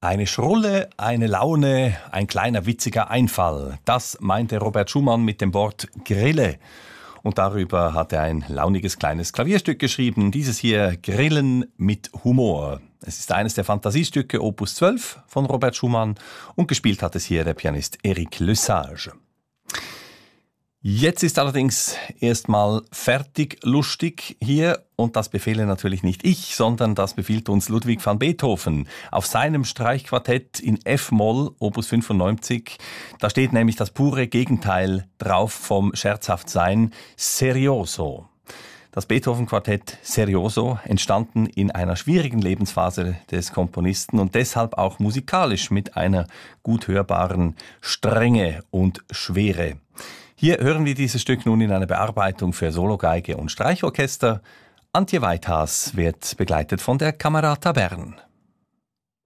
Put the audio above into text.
Eine Schrulle, eine Laune, ein kleiner witziger Einfall. Das meinte Robert Schumann mit dem Wort Grille. Und darüber hat er ein launiges kleines Klavierstück geschrieben. Dieses hier, Grillen mit Humor. Es ist eines der Fantasiestücke Opus 12 von Robert Schumann und gespielt hat es hier der Pianist Éric Lesage. Jetzt ist allerdings erstmal fertig lustig hier und das befehle natürlich nicht ich, sondern das befiehlt uns Ludwig van Beethoven auf seinem Streichquartett in F-Moll, Opus 95. Da steht nämlich das pure Gegenteil drauf vom Scherzhaftsein, Serioso. Das Beethoven-Quartett Serioso, entstanden in einer schwierigen Lebensphase des Komponisten und deshalb auch musikalisch mit einer gut hörbaren Strenge und Schwere. Hier hören wir dieses Stück nun in einer Bearbeitung für Sologeige und Streichorchester. Antje Weithaas wird begleitet von der Camerata Bern.